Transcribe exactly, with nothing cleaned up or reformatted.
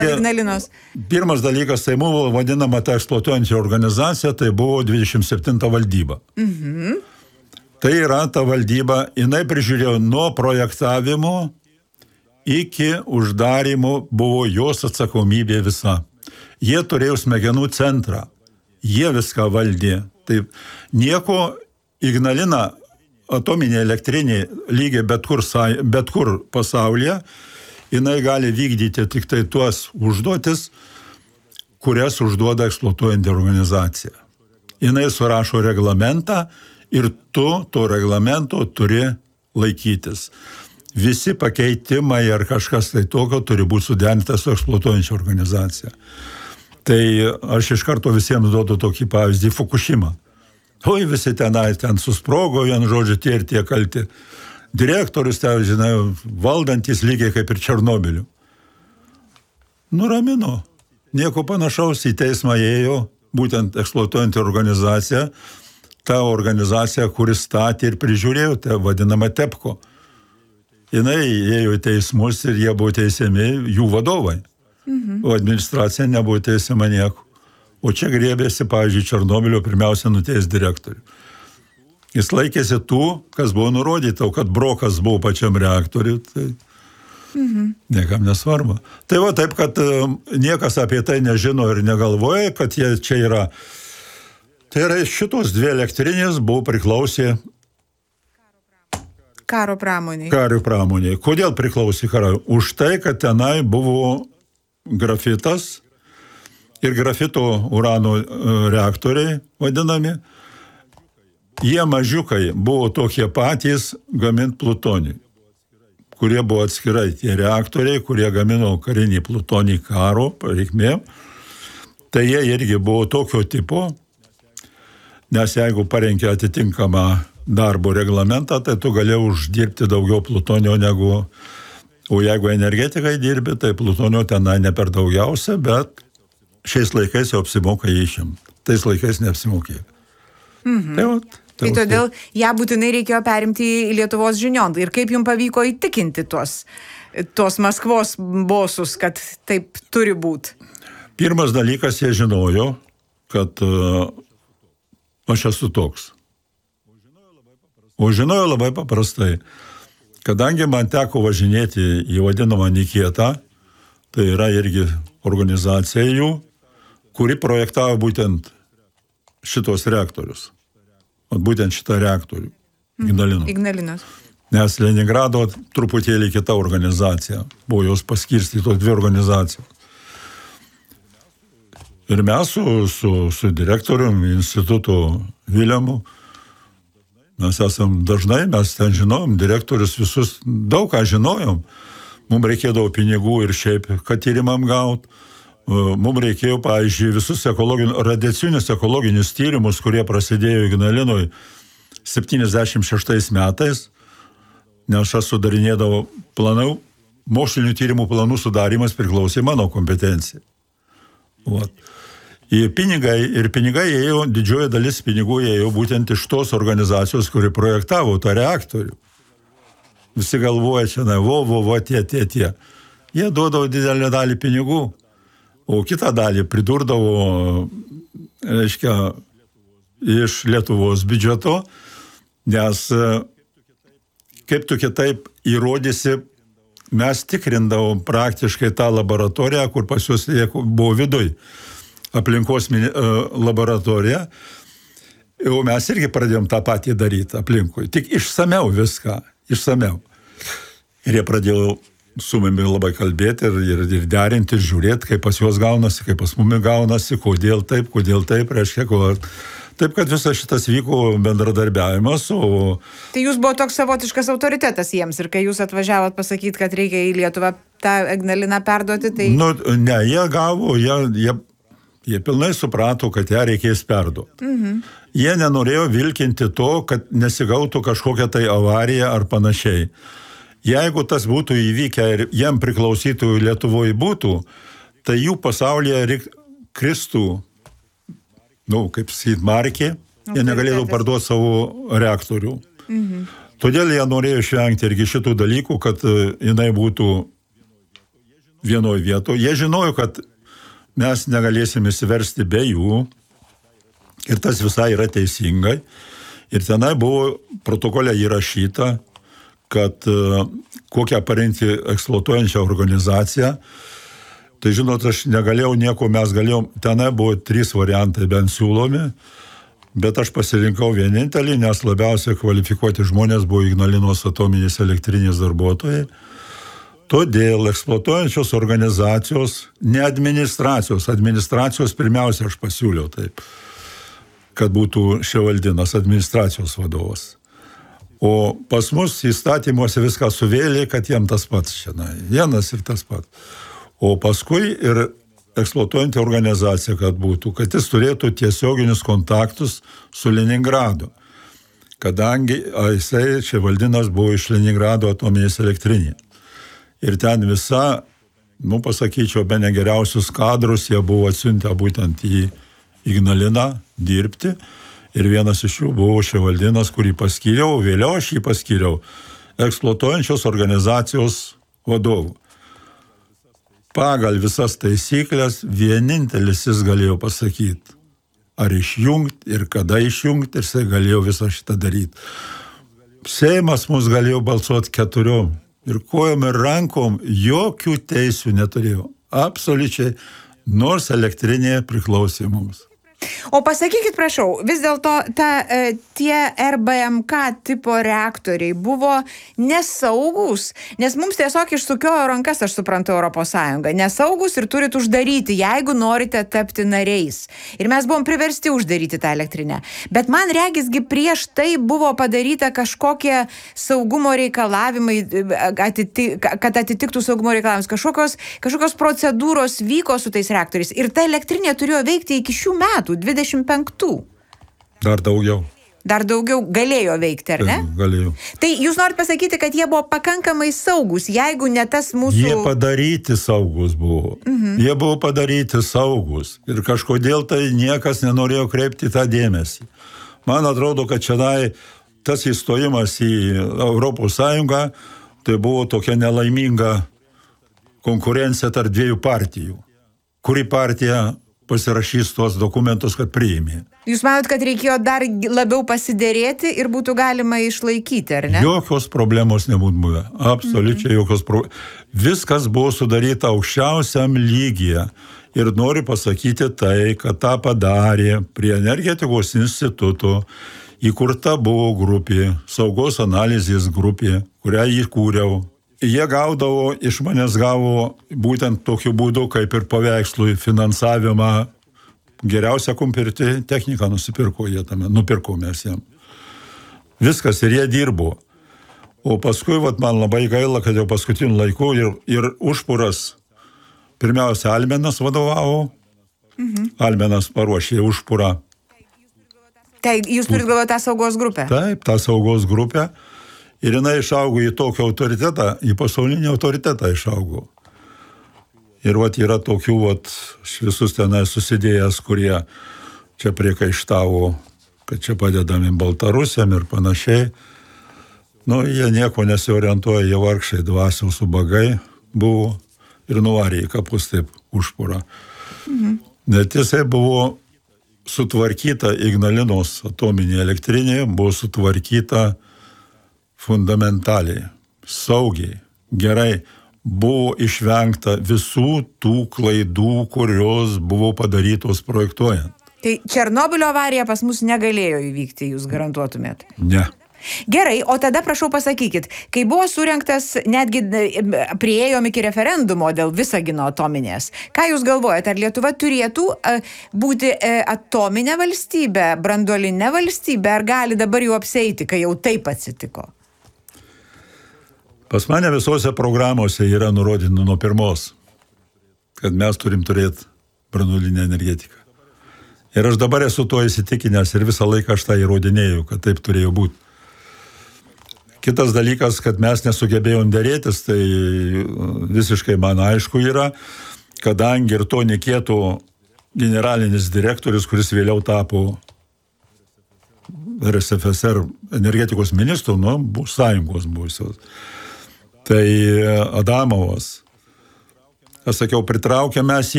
Ignalinos. Pirmas dalykas, tai buvo vadinama ta eksploatuojančia organizacija, tai buvo dvidešimt septinta valdyba. Mhm. Tai yra ta valdyba, jinai prižiūrėjo nuo projektavimo iki uždarimo, buvo jos atsakomybė visa. Jie turėjo smegenų centrą, jie viską valdė. Taip, nieko Ignalina atominė elektrinė lygiai bet kur, bet kur pasaulyje, jinai gali vykdyti tik tai tuos užduotis, kurias užduoda eksploatuojanti organizacija. Jinai surašo reglamentą ir tu to reglamento turi laikytis. Visi pakeitimai ar kažkas tai tokio turi būti suderintas su eksploatuojančia organizacija. Tai aš iš karto visiems duodu tokį pavyzdį Fukushima. Oi, visi tenai ten susprogo, vien žodžiu, tie ir tie kalti. Direktorius, ten, žinai, valdantis lygiai kaip ir Černobiliu. Nuramino. Nieko panašaus, į teismą ėjo, būtent eksploatuojanti organizacija, ta organizacija, kuris statė ir prižiūrėjo, tai vadinama TEPCO. Jinai ėjo į teismus ir jie buvo teisiami, jų vadovai. Mhm. O administracija nebuvo teisiama nieko. O čia griebėsi, pavyzdžiui, Černobilio pirmiausia nuteis direktorių. Jis laikėsi tų, kas buvo nurodyta, o kad brokas buvo pačiam reaktoriui, tai mhm. niekam nesvarbu. Tai va taip, kad niekas apie tai nežino ir negalvoja, kad jie čia yra. Tai yra šitos dvi elektrinės buvo priklausė karo pramoniai. Karo pramoniai. Kodėl priklausė karo? Už tai, kad tenai buvo grafitas ir grafito urano reaktoriai vadinami. Jie mažiukai buvo tokie patys gamint plutonį, kurie buvo atskirai tie reaktoriai, kurie gamino karinį plutonį karo reikmėm. Tai jie irgi buvo tokio tipo, nes jeigu parenkia atitinkamą darbo reglamentą, tai tu galėjai uždirbti daugiau plutonio negu, o jeigu energetikai dirbi, tai plutonio tenai ne per daugiausia, bet šiais laikais jau apsimoka jį išimti. Tais laikais neapsimokė. Mhm. Tai, vat, tai, tai todėl ją būtinai reikėjo perimti į Lietuvos žinion. Ir kaip jums pavyko įtikinti tuos, tuos Maskvos bosus, kad taip turi būti? Pirmas dalykas, jie žinojo, kad uh, aš esu toks. O žinojo labai paprastai. Kadangi man teko važinėti į vadinamą Niketą, tai yra irgi organizacija jų, kuri projektavo būtent šitos reaktorius. O būtent šitą reaktorių. Ignalinos. Ignalinos. Nes Leningrado truputėlį kita organizacija. Buvo jos paskirstytos dvi organizacijos. Ir mes su, su, su direktorium instituto Viljamu, mes esam dažnai, mes ten žinom, direktorius visus, daug ką žinojom. Mums reikėdavo pinigų ir šiaip, kad tyrimam gaut. Mums reikėjo, pavyzdžiui, visus ekologinius, radiacinius ekologinius tyrimus, kurie prasidėjo Ignalinoj septyniasdešimt šeštais metais, nes aš sudarinėdavau planų, mokslinių tyrimų planų sudarimas priklausė mano kompetencijai. Vat. Ir pinigai, ir pinigai ėjo, didžioji dalis pinigų ėjo būtent iš tos organizacijos, kuri projektavo tą reaktorių. Visi galvoja čia, na, vo, vo, vo, tie, tie, tie. Jie duodavo didelę dalį pinigų, o kitą dalį pridurdavo, reiškia, iš Lietuvos biudžeto, nes kaip tu kitaip įrodysi, mes tikrindavom praktiškai tą laboratoriją, kur pas juos buvo viduj aplinkos laboratorija, o mes irgi pradėjom tą patį daryti aplinkui, tik išsameu viską. Išsameu. Ir jie pradėjo su mumi labai kalbėti ir, ir, ir derinti, ir žiūrėti, kaip pas juos gaunasi, kaip pas mumi gaunasi, kodėl taip, kodėl taip, reiškia, kodėl. Taip, kad visas šitas vyko bendradarbiavimas, o... Tai jūs buvo toks savotiškas autoritetas jiems ir kai jūs atvažiavot pasakyti, kad reikia į Lietuvą tą Ignaliną perduoti, tai... Nu, ne, jie gavo, jie, jie, jie pilnai suprato, kad ją reikės perduoti. Mhm. Jie nenorėjo vilkinti to, kad nesigautų kažkokia tai avarija ar panašiai. Jeigu tas būtų įvykę ir jiem priklausytų Lietuvoje būtų, tai jų pasaulyje reik, kristų, nu, kaip sakyt, markė, jie negalėtų parduoti savo reaktorių. Mhm. Todėl jie norėjo išvengti irgi šitų dalykų, kad jinai būtų vienoje vietoje. Jie žinojo, kad mes negalėsime įsiversti be jų ir tas visai yra teisingai. Ir tenai buvo protokole įrašyta, kad uh, kokią parinkti eksploatuojančią organizaciją. Tai žinot, aš negalėjau nieko, mes galėjom, tenai buvo trys variantai bent siūlomi, bet aš pasirinkau vienintelį, nes labiausiai kvalifikuoti žmonės buvo Ignalinos atominės elektrinės darbuotojai. Todėl eksploatuojančios organizacijos, ne administracijos, administracijos pirmiausia aš pasiūliau taip, kad būtų Ševaldinas administracijos vadovas. O pas mus įstatymuose viską suvėlė, kad jiem tas pats šiandien, vienas ir tas pats. O paskui ir eksploatuojanti organizacija, kad būtų, kad jis turėtų tiesioginius kontaktus su Leningradu. Kadangi jisai Ševaldinas buvo iš Leningrado atominės elektrinės. Ir ten visa, nu pasakyčiau, be negeriausius kadrus jie buvo atsiuntę būtent į Ignaliną dirbti. Ir vienas iš jų buvo Ševaldinas, kurį paskyriau, vėliau aš jį paskyriau eksploatuojančios organizacijos vadovų. Pagal visas taisyklės vienintelis jis galėjo pasakyti, ar išjungti ir kada išjungti, ir jisai galėjo visą šitą daryti. Seimas mus galėjo balsuoti keturiom ir kojom ir rankom jokių teisių neturėjo. Absoliučiai, nors elektrinė priklausė mums. O pasakykit, prašau, vis dėlto ta, tie R B M K tipo reaktoriai buvo nesaugus, nes mums tiesiog išsukiojo rankas, aš suprantu, Europos Sąjunga, nesaugus ir turit uždaryti, jeigu norite tapti nariais. Ir mes buvom priversti uždaryti tą elektrinę. Bet man regisgi prieš tai buvo padaryta kažkokie saugumo reikalavimai, atiti, kad atitiktų saugumo reikalavimus, kažkokios, kažkokios procedūros vyko su tais reaktoriais. Ir ta elektrinė turėjo veikti iki šių metų. dvidešimt penktų. Dar daugiau. Dar daugiau galėjo veikti, ar ne? Galėjo. Tai jūs norit pasakyti, kad jie buvo pakankamai saugus, jeigu ne tas mūsų... Jie padaryti saugus buvo. Mhm. Jie buvo padaryti saugus. Ir kažkodėl tai niekas nenorėjo kreipti tą dėmesį. Man atrodo, kad čia tas įstojimas į Europos Sąjungą, tai buvo tokia nelaiminga konkurencija tarp dviejų partijų. Kuri partija pasirašys tuos dokumentus, kad priėmė. Jūs manot, kad reikėjo dar labiau pasidėrėti ir būtų galima išlaikyti, ar ne? Jokios problemos nebūtų buvę. Absoliučiai mm-hmm. jokios problemos. Viskas buvo sudaryta aukščiausiam lygyje. Ir noriu pasakyti tai, kad tą padarė prie energetikos instituto, įkurta buvo grupė, saugos analizės grupė, kurią įkūriau. Jie gaudavo, iš manęs gavo būtent tokiu būdu, kaip ir paveikslui finansavimą. Geriausią kompiuterį techniką nusipirko jie tame, nupirko mes jam. Viskas ir jie dirbo. O paskui, vat, man labai gaila, kad jau paskutiniu laiku ir, ir užpuras, pirmiausia, Almenas vadovavo. Mhm. Almenas paruošė užpurą. Tai jūs turit galvoje tą saugos grupę? Taip, tą saugos grupę. Ir jinai išaugo į tokį autoritetą, į pasaulinį autoritetą išaugo. Ir vat yra tokių, vat, visus tenai susidėjęs, kurie čia priekaištavo, kad čia padedami Baltarusiam ir panašiai. Nu, jie nieko nesiorientuoja, jie vargšai dvasiaus ubagai buvo ir nuvarė į kapus taip užpurą. Mhm. Net jisai buvo sutvarkyta Ignalinos atominė elektrinė, buvo sutvarkyta fundamentaliai, saugiai, gerai, buvo išvengta visų tų klaidų, kurios buvo padarytos projektuojant. Tai Černobylio avarija pas mus negalėjo įvykti, jūs garantuotumėt? Ne. Gerai, o tada prašau pasakykit, kai buvo surengtas, netgi priėjom iki referendumo dėl Visagino atominės, ką jūs galvojate, ar Lietuva turėtų būti atominė valstybė, branduolinė valstybė, ar gali dabar jau apseiti, kai jau taip atsitiko? Pas mane visose programuose yra nurodyti nuo pirmos, kad mes turim turėti branduolinę energetiką. Ir aš dabar esu to įsitikinęs ir visą laiką aš tą įrodinėjau, kad taip turėjo būti. Kitas dalykas, kad mes nesugebėjom dėrėtis, tai visiškai man aišku yra, kadangi ir to Nikėto generalinis direktorius, kuris vėliau tapo R S F S R energetikos ministru, nu, sąjungos buvusios. Tai Adamovas, aš sakiau, pritraukę mes